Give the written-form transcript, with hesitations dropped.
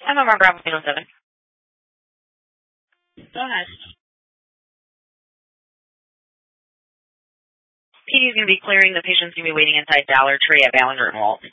I'm over on Bravo 7. Go ahead. PD is going to be clearing. The patient's going to be waiting inside Dollar Tree at Ballinger and Walt.